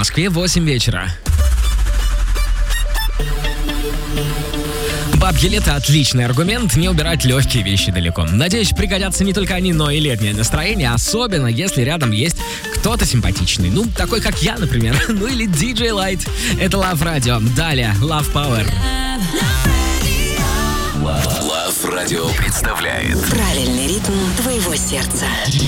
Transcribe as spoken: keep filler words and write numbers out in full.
Москве восемь вечера. Бабье лето – отличный аргумент не убирать легкие вещи далеко. Надеюсь, пригодятся не только они, но и летнее настроение, особенно если рядом есть кто-то симпатичный. Ну, такой как я, например. Ну или диджей Light. Это Love Radio. Далее Love Power. Love Radio представляет правильный ритм твоего сердца.